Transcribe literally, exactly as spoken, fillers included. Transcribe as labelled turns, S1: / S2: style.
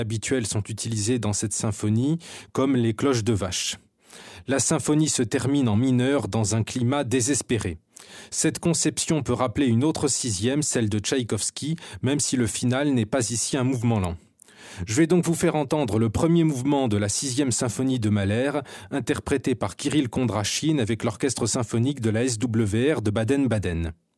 S1: habituelles sont utilisées dans cette symphonie, comme les cloches de vache. La symphonie se termine en mineur dans un climat désespéré. Cette conception peut rappeler une autre sixième, celle de Tchaïkovski, même si le final n'est pas ici un mouvement lent. Je vais donc vous faire entendre le premier mouvement de la sixième symphonie de Mahler, interprété par Kirill Kondrachine avec l'orchestre symphonique de la S W R de Baden-Baden.